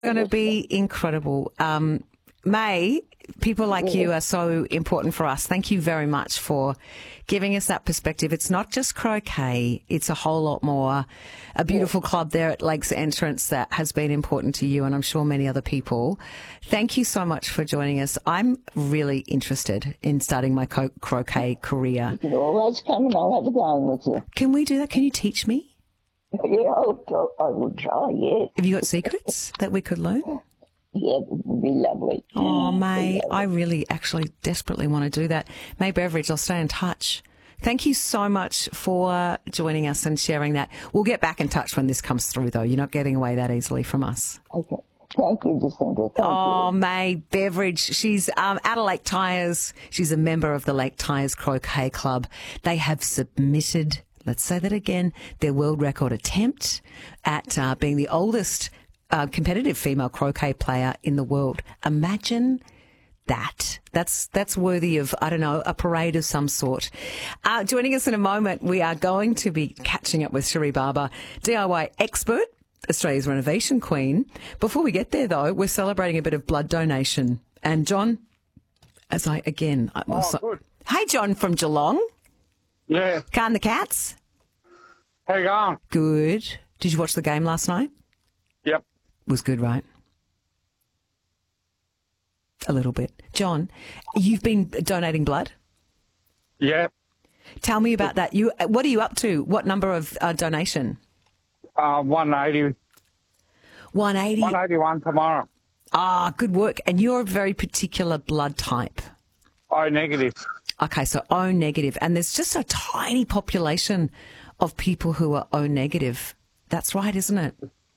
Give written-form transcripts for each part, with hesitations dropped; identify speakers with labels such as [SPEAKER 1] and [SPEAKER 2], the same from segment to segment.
[SPEAKER 1] Going to be incredible. May, people like you are so important for us. Thank you very much for giving us that perspective. It's not just croquet. It's a whole lot more. A beautiful club there at Lakes Entrance that has been important to you and I'm sure many other people. Thank you so much for joining us. I'm really interested in starting my croquet career.
[SPEAKER 2] You can always come and I'll have a go with you.
[SPEAKER 1] Can we do that? Can you teach me?
[SPEAKER 2] Yeah, I would try, yeah.
[SPEAKER 1] Have you got secrets that we could learn?
[SPEAKER 2] Yeah, it would be lovely.
[SPEAKER 1] Oh, May, I really actually desperately want to do that. May Beveridge, I'll stay in touch. Thank you so much for joining us and sharing that. We'll get back in touch when this comes through, though. You're not getting away that easily from us.
[SPEAKER 2] Okay. Thank you, Jacinta. Thank you.
[SPEAKER 1] May Beveridge. She's out of Lake Tyers. She's a member of the Lake Tyers Croquet Club. They have submitted, let's say that again, their world record attempt at being the oldest competitive female croquet player in the world. Imagine that. That's worthy of, I don't know, a parade of some sort. Joining us in a moment, we are going to be catching up with Cherie Barber, DIY expert, Australia's renovation queen. Before we get there, though, we're celebrating a bit of blood donation. And John,
[SPEAKER 3] Good.
[SPEAKER 1] Hey, John from Geelong.
[SPEAKER 3] Yeah.
[SPEAKER 1] Calm the Cats.
[SPEAKER 3] How you going?
[SPEAKER 1] Good. Did you watch the game last night?
[SPEAKER 3] Yep.
[SPEAKER 1] Was good, right? A little bit. John, you've been donating blood?
[SPEAKER 3] Yeah.
[SPEAKER 1] Tell me about that. What are you up to? What number of donation?
[SPEAKER 3] 180.
[SPEAKER 1] 180?
[SPEAKER 3] 181 tomorrow.
[SPEAKER 1] Ah, good work. And you're a very particular blood type.
[SPEAKER 3] O negative.
[SPEAKER 1] Okay, so O negative. And there's just a tiny population of people who are O negative. That's right, isn't it?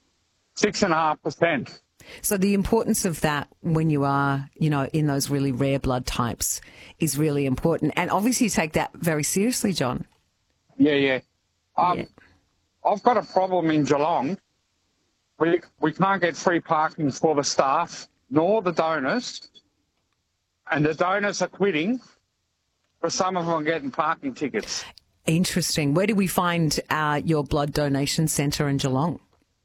[SPEAKER 3] 6.5%.
[SPEAKER 1] So the importance of that when you are, in those really rare blood types is really important. And obviously you take that very seriously, John.
[SPEAKER 3] Yeah. I've got a problem in Geelong. We can't get free parking for the staff nor the donors. And the donors are quitting, but some of them are getting parking tickets.
[SPEAKER 1] Interesting. Where do we find your blood donation centre in Geelong?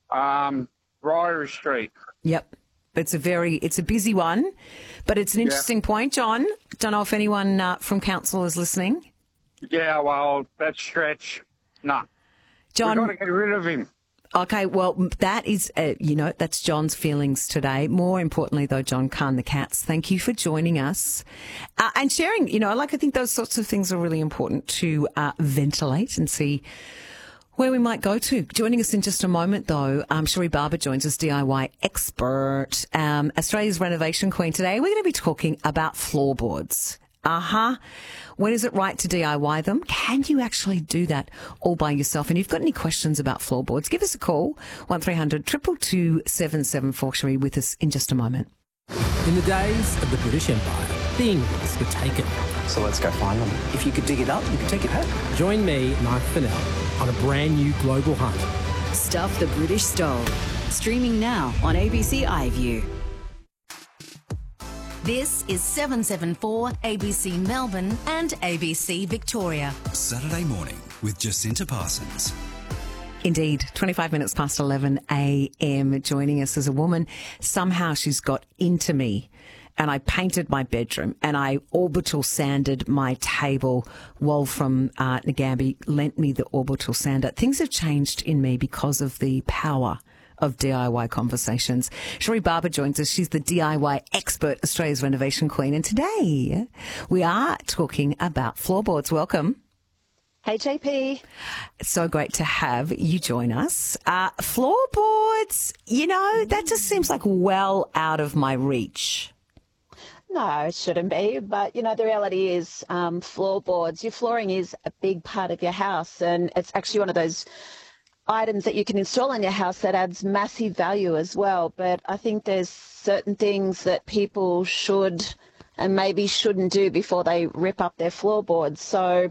[SPEAKER 3] Ryrie Street.
[SPEAKER 1] Yep. It's a busy one, but it's an interesting point, John. Don't know if anyone from council is listening.
[SPEAKER 3] Yeah, well, that stretch, no.
[SPEAKER 1] John,
[SPEAKER 3] We've got to get rid of him.
[SPEAKER 1] Okay, well, that is, that's John's feelings today. More importantly, though, John, calm the cats. Thank you for joining us and sharing, I think those sorts of things are really important to ventilate and see where we might go to. Joining us in just a moment, though, Cherie Barber joins us, DIY expert, Australia's renovation queen. Today, we're going to be talking about floorboards. When is it right to DIY them? Can you actually do that all by yourself? And if you've got any questions about floorboards, give us a call, 1300 222 774. Cherie with us in just a moment.
[SPEAKER 4] In the days of the British Empire, things were taken.
[SPEAKER 5] So let's go find them. If you could dig it up, you could take it back.
[SPEAKER 4] Join me, Mark Fennell, on a brand new global hunt.
[SPEAKER 6] Stuff the British Stole. Streaming now on ABC iView. This is 774 ABC Melbourne and ABC Victoria.
[SPEAKER 7] Saturday morning with Jacinta Parsons.
[SPEAKER 1] Indeed, 25 minutes past 11 a.m. Joining us as a woman. Somehow she's got into me. And I painted my bedroom and I orbital sanded my table. Wal from Nagambie lent me the orbital sander. Things have changed in me because of the power of DIY conversations. Cherie Barber joins us. She's the DIY expert, Australia's renovation queen. And today we are talking about floorboards. Welcome.
[SPEAKER 8] Hey, JP.
[SPEAKER 1] It's so great to have you join us. Floorboards, that just seems like well out of my reach.
[SPEAKER 8] No, it shouldn't be. But, the reality is floorboards, your flooring is a big part of your house. And it's actually one of those items that you can install in your house that adds massive value as well. But I think there's certain things that people should and maybe shouldn't do before they rip up their floorboards. So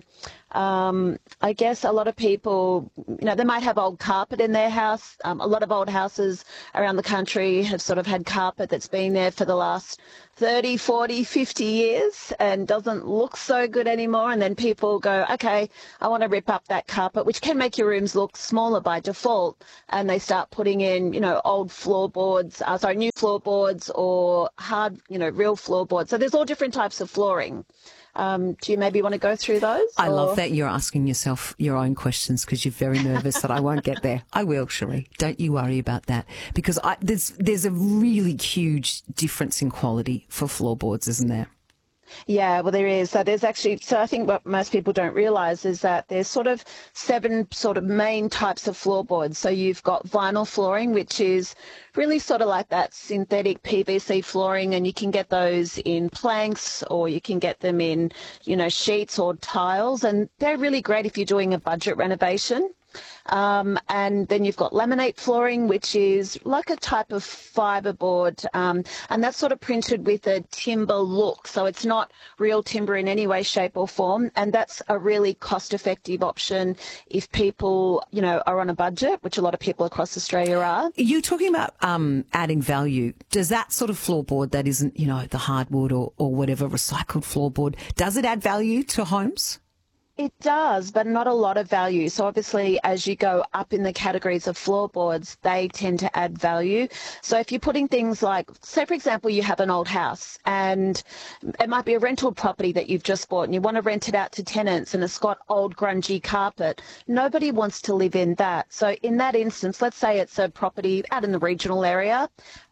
[SPEAKER 8] I guess a lot of people, they might have old carpet in their house. A lot of old houses around the country have sort of had carpet that's been there for the last 30, 40, 50 years and doesn't look so good anymore. And then people go, okay, I want to rip up that carpet, which can make your rooms look smaller by default. And they start putting in, old floorboards, new floorboards or hard, real floorboards. So there's all different types of flooring. Do you maybe want to go through those?
[SPEAKER 1] I love that you're asking yourself your own questions because you're very nervous that I won't get there. I will, Cherie. Don't you worry about that. Because there's a really huge difference in quality for floorboards, isn't there?
[SPEAKER 8] Yeah, well, there is. So I think what most people don't realise is that there's sort of 7 sort of main types of floorboards. So you've got vinyl flooring, which is really sort of like that synthetic PVC flooring, and you can get those in planks or you can get them in, sheets or tiles, and they're really great if you're doing a budget renovation. And then you've got laminate flooring, which is like a type of fiberboard, and that's sort of printed with a timber look. So it's not real timber in any way, shape or form. And that's a really cost-effective option if people, are on a budget, which a lot of people across Australia are.
[SPEAKER 1] You're talking about adding value. Does that sort of floorboard that isn't, the hardwood or whatever recycled floorboard, does it add value to homes?
[SPEAKER 8] It does, but not a lot of value. So obviously, as you go up in the categories of floorboards, they tend to add value. So if you're putting things like, say, for example, you have an old house and it might be a rental property that you've just bought and you want to rent it out to tenants and it's got old grungy carpet. Nobody wants to live in that. So in that instance, let's say it's a property out in the regional area.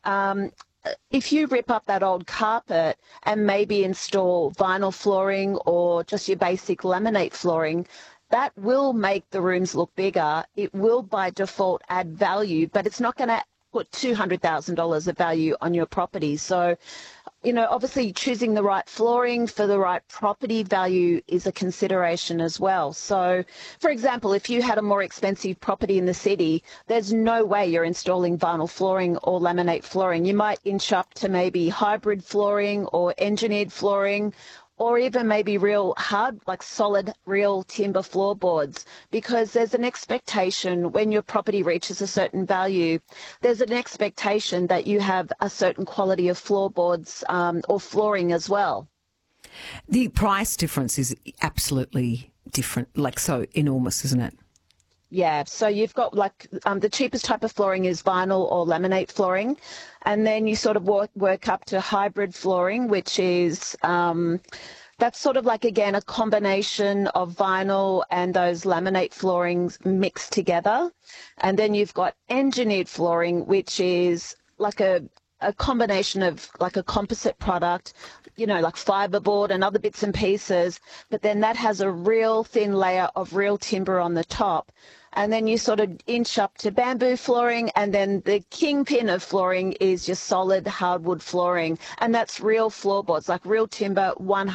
[SPEAKER 8] If you rip up that old carpet and maybe install vinyl flooring or just your basic laminate flooring, that will make the rooms look bigger. It will by default add value, but it's not going to put $200,000 of value on your property. So, obviously choosing the right flooring for the right property value is a consideration as well. So, for example, if you had a more expensive property in the city, there's no way you're installing vinyl flooring or laminate flooring. You might inch up to maybe hybrid flooring or engineered flooring, or even maybe real hard, like solid, real timber floorboards, because there's an expectation when your property reaches a certain value, there's an expectation that you have a certain quality of floorboards or flooring as well.
[SPEAKER 1] The price difference is absolutely different, so enormous, isn't it?
[SPEAKER 8] Yeah, so you've got the cheapest type of flooring is vinyl or laminate flooring, and then you sort of work up to hybrid flooring, which is that's sort of again, a combination of vinyl and those laminate floorings mixed together. And then you've got engineered flooring, which is like a combination of a composite product, like fiberboard and other bits and pieces, but then that has a real thin layer of real timber on the top. And then you sort of inch up to bamboo flooring, and then the kingpin of flooring is your solid hardwood flooring, and that's real floorboards, like real timber,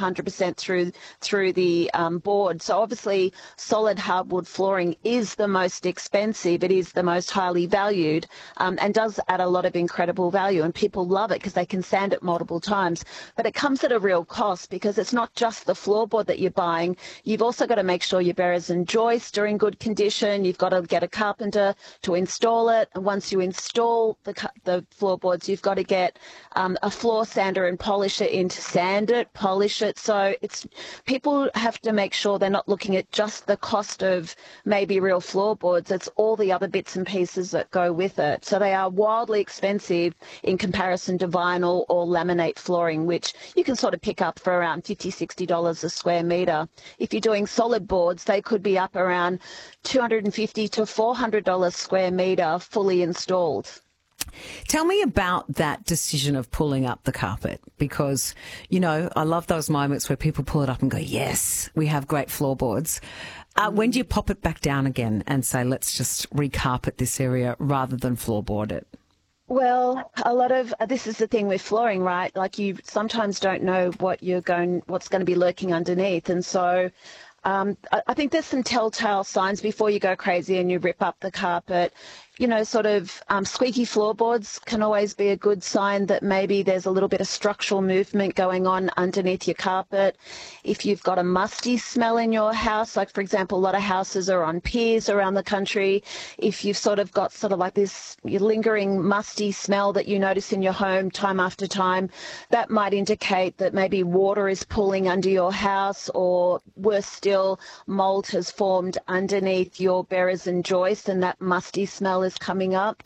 [SPEAKER 8] 100% through the board. So obviously, solid hardwood flooring is the most expensive. It is the most highly valued, and does add a lot of incredible value, and people love it because they can sand it multiple times. But it comes at a real cost because it's not just the floorboard that you're buying. You've also got to make sure your bearers and joists are in good condition. You've got to get a carpenter to install it. And once you install the floorboards, you've got to get a floor sander and polish it, polish it. So people have to make sure they're not looking at just the cost of maybe real floorboards. It's all the other bits and pieces that go with it. So they are wildly expensive in comparison to vinyl or laminate flooring, which you can sort of pick up for around $50, $60 a square metre. If you're doing solid boards, they could be up around $250 to $400 square metre fully installed.
[SPEAKER 1] Tell me about that decision of pulling up the carpet, because, I love those moments where people pull it up and go, yes, we have great floorboards. When do you pop it back down again and say, let's just recarpet this area rather than floorboard it?
[SPEAKER 8] Well, this is the thing with flooring, right? You sometimes don't know what's going to be lurking underneath. And so I think there's some telltale signs before you go crazy and you rip up the carpet. sort of squeaky floorboards can always be a good sign that maybe there's a little bit of structural movement going on underneath your carpet. If you've got a musty smell in your house, like for example, a lot of houses are on piers around the country. If you've sort of got sort of like this lingering musty smell that you notice in your home time after time, that might indicate that maybe water is pooling under your house, or worse still, mold has formed underneath your bearers and joists and that musty smell is coming up.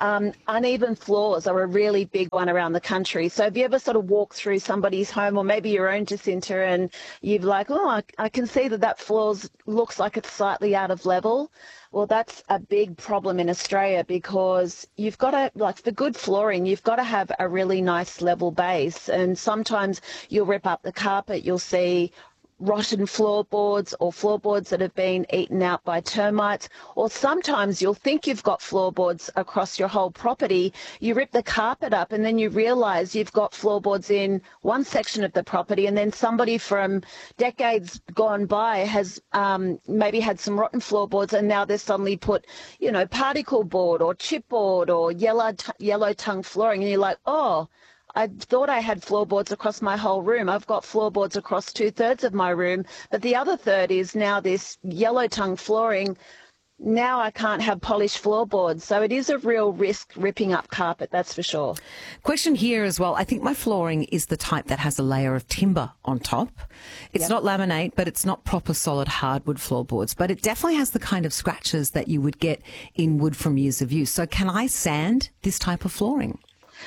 [SPEAKER 8] Uneven floors are a really big one around the country. So if you ever sort of walk through somebody's home, or maybe your own, Jacinta, and you've like, I can see that floor looks like it's slightly out of level. Well, that's a big problem in Australia, because you've got to, like for good flooring, you've got to have a really nice level base. And sometimes you'll rip up the carpet, you'll see rotten floorboards or floorboards that have been eaten out by termites, or sometimes you'll think you've got floorboards across your whole property. You rip the carpet up and then you realise you've got floorboards in one section of the property, and then somebody from decades gone by has maybe had some rotten floorboards, and now they've suddenly put, particle board or chipboard or yellow tongue flooring, and you're like, I thought I had floorboards across my whole room. I've got floorboards across 2/3 of my room, but the other third is now this yellow tongue flooring. Now I can't have polished floorboards. So it is a real risk ripping up carpet, that's for sure.
[SPEAKER 1] Question here as well. I think my flooring is the type that has a layer of timber on top. It's not laminate, but it's not proper solid hardwood floorboards. But it definitely has the kind of scratches that you would get in wood from years of use. So can I sand this type of flooring?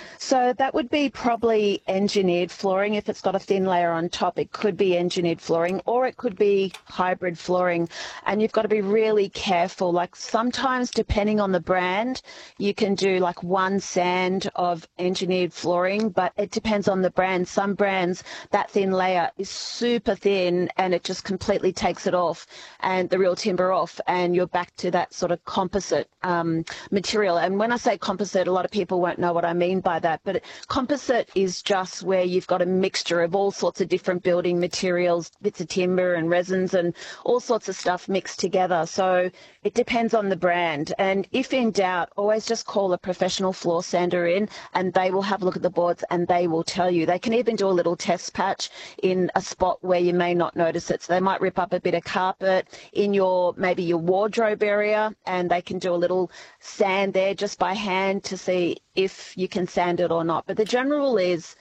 [SPEAKER 8] So that would be probably engineered flooring. If it's got a thin layer on top, it could be engineered flooring, or it could be hybrid flooring. And you've got to be really careful. Like sometimes, depending on the brand, you can do like one sand of engineered flooring, but it depends on the brand. Some brands, that thin layer is super thin and it just completely takes it off, and the real timber off, and you're back to that sort of composite material. And when I say composite, a lot of people won't know what I mean by that. But composite is just where you've got a mixture of all sorts of different building materials, bits of timber and resins and all sorts of stuff mixed together. So it depends on the brand. And if in doubt, always just call a professional floor sander in, and they will have a look at the boards and they will tell you. They can even do a little test patch in a spot where you may not notice it. So they might rip up a bit of carpet in maybe your wardrobe area, and they can do a little sand there just by hand to see if you can sand it or not. But the general rule is,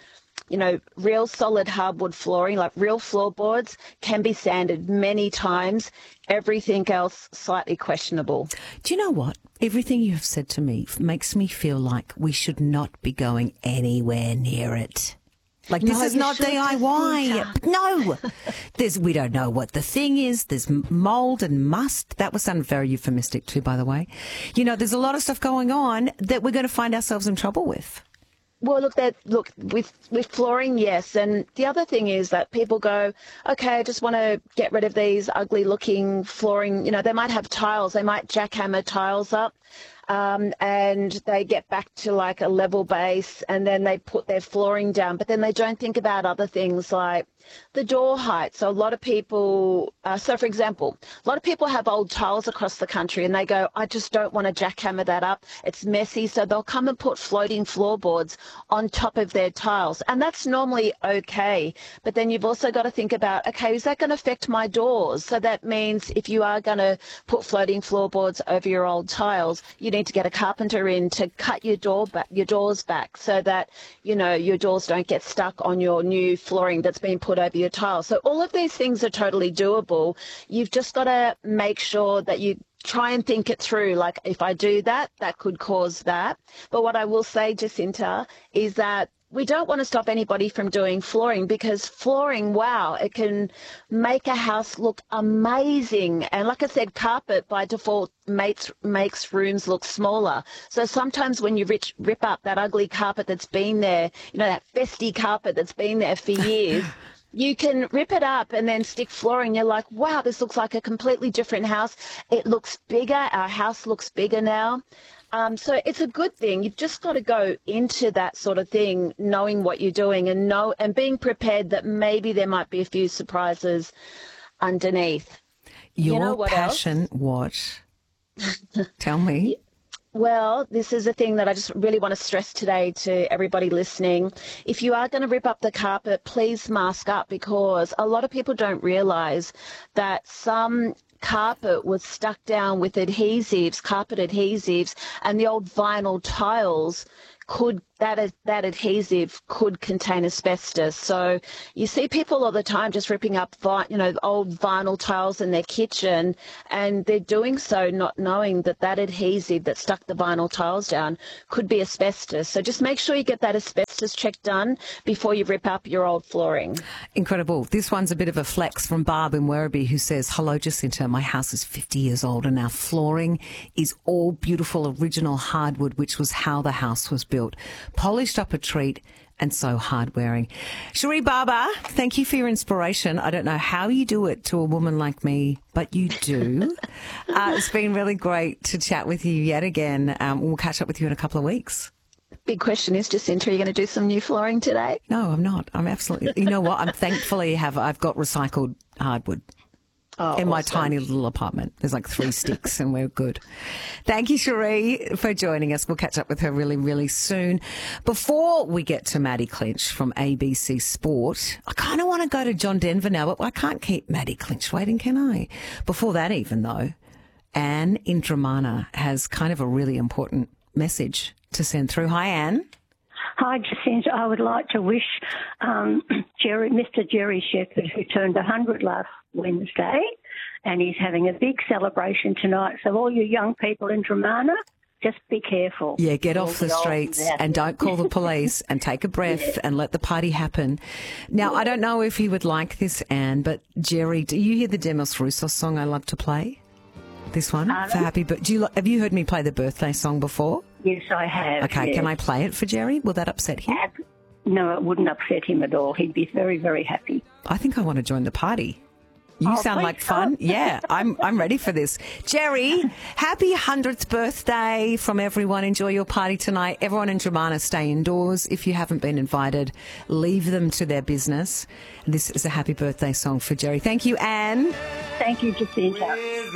[SPEAKER 8] real solid hardwood flooring, like real floorboards, can be sanded many times. Everything else slightly questionable.
[SPEAKER 1] Do you know what? Everything you have said to me makes me feel like we should not be going anywhere near it. Like, this is not DIY. No. We don't know what the thing is. There's mold and must. That was sounded very euphemistic too, by the way. There's a lot of stuff going on that we're going to find ourselves in trouble with.
[SPEAKER 8] Well, with flooring, yes. And the other thing is that people go, okay, I just want to get rid of these ugly looking flooring. They might have tiles. They might jackhammer tiles up. And they get back to like a level base, and then they put their flooring down, but then they don't think about other things like the door height. So a lot of people, for example, a lot of people have old tiles across the country and they go, I just don't want to jackhammer that up. It's messy. So they'll come and put floating floorboards on top of their tiles. And that's normally okay. But then you've also got to think about, okay, is that going to affect my doors? So that means if you are going to put floating floorboards over your old tiles, you need to get a carpenter in to cut your doors back so that, your doors don't get stuck on your new flooring that's been put over your tiles. So all of these things are totally doable. You've just got to make sure that you try and think it through. Like, if I do that, that could cause that. But what I will say, Jacinta, is that we don't want to stop anybody from doing flooring, because flooring, wow, it can make a house look amazing. And like I said, carpet by default makes rooms look smaller. So sometimes when you rip up that ugly carpet that's been there, that festy carpet that's been there for years, you can rip it up and then stick flooring. You're like, wow, this looks like a completely different house. It looks bigger. Our house looks bigger now. So it's a good thing. You've just got to go into that sort of thing knowing what you're doing and being prepared that maybe there might be a few surprises underneath.
[SPEAKER 1] Your passion, what? Tell me.
[SPEAKER 8] Well, this is a thing that I just really want to stress today to everybody listening. If you are going to rip up the carpet, please mask up, because a lot of people don't realise that some carpet was stuck down with adhesives, carpet adhesives, and the old vinyl tiles that adhesive could contain asbestos. So you see people all the time just ripping up, old vinyl tiles in their kitchen, and they're doing so not knowing that adhesive that stuck the vinyl tiles down could be asbestos. So just make sure you get that asbestos check done before you rip up your old flooring.
[SPEAKER 1] Incredible. This one's a bit of a flex from Barb in Werribee, who says, "Hello, Jacinta. My house is 50 years old and our flooring is all beautiful original hardwood, which was how the house was built. Polished up a treat and so hard-wearing." Cherie Barber, thank you for your inspiration. I don't know how you do it to a woman like me, but you do. It's been really great to chat with you yet again. We'll catch up with you in a couple of weeks.
[SPEAKER 8] Big question is, Jacinta, are you going to do some new flooring today?
[SPEAKER 1] No, I'm not. I'm absolutely... You know what? I've got recycled hardwood. In my tiny little apartment. There's like 3 sticks and we're good. Thank you, Cherie, for joining us. We'll catch up with her really, really soon. Before we get to Maddie Clinch from ABC Sport, I kind of want to go to John Denver now, but I can't keep Maddie Clinch waiting, can I? Before that even, though, Anne in Dramana has kind of a really important message to send through. Hi, Anne.
[SPEAKER 9] Hi, Jacinta. I would like to wish Mr. Jerry Shepherd, who turned 100 last Wednesday, and he's having a big celebration tonight. So all you young people in Dramana, just be careful.
[SPEAKER 1] Yeah, get off the streets and don't call the police and take a breath and let the party happen. Now, I don't know if he would like this, Anne, but Jerry, do you hear the Demos Roussos song I love to play? This one for happy birthday. Have you heard me play the birthday song before?
[SPEAKER 9] Yes, I have.
[SPEAKER 1] Okay,
[SPEAKER 9] yes.
[SPEAKER 1] Can I play it for Jerry? Will that upset him?
[SPEAKER 9] No, it wouldn't upset him at all. He'd be very, very happy.
[SPEAKER 1] I think I want to join the party. You sound like fun. Yeah, I'm ready for this. Jerry, happy 100th birthday from everyone. Enjoy your party tonight. Everyone in Dramana, stay indoors. If you haven't been invited, leave them to their business. This is a happy birthday song for Jerry. Thank you, Anne.
[SPEAKER 9] Thank you, Jacinta.